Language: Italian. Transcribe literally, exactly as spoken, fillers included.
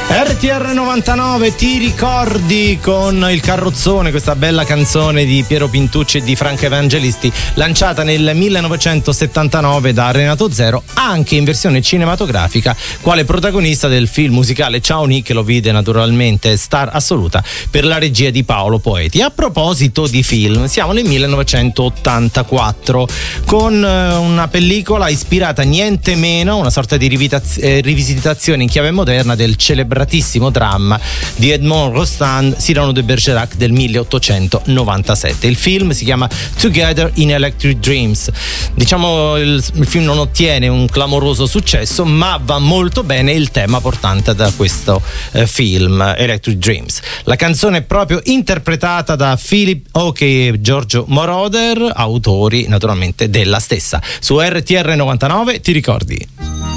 R T R novantanove, ti ricordi, con il carrozzone, questa bella canzone di Piero Pintucci e di Franco Evangelisti, lanciata nel millenovecentosettantanove da Renato Zero, anche in versione cinematografica, quale protagonista del film musicale Ciao Nick, che lo vide naturalmente star assoluta per la regia di Paolo Poeti. A proposito di film, siamo nel millenovecentottantaquattro con una pellicola ispirata niente meno a una sorta di rivitaz- eh, rivisitazione in chiave moderna del celebratissimo dramma di Edmond Rostand, Cyrano de Bergerac del milleottocentonovantasette. Il film si chiama Together in Electric Dreams. Diciamo il, il film non ottiene un clamoroso successo, ma va molto bene il tema portante da questo eh, film, Electric Dreams. La canzone è proprio interpretata da Philip Oakey e Giorgio Moroder, autori naturalmente della stessa. Su R T R novantanove, ti ricordi?